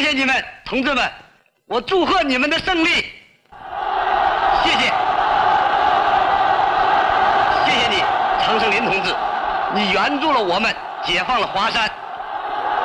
谢你们，同志们，我祝贺你们的胜利。谢谢，谢谢你，常胜林同志，你援助了我们，解放了华山。